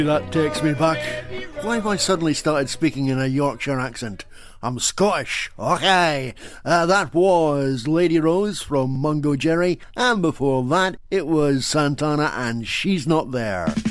That takes me back. Why have I suddenly started speaking in a Yorkshire accent? I'm Scottish. Okay. That was Lady Rose from Mungo Jerry, and before that it was Santana and She's Not There.